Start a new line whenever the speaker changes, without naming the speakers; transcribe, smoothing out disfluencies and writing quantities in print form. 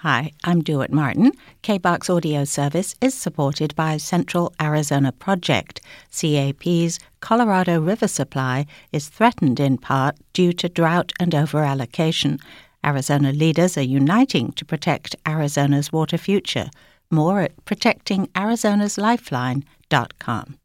Hi, I'm Dewitt Martin. KBOX audio service is supported by Central Arizona Project. CAP's Colorado River supply is threatened in part due to drought and overallocation. Arizona leaders are uniting to protect Arizona's water future. More at protectingarizona's lifeline.com.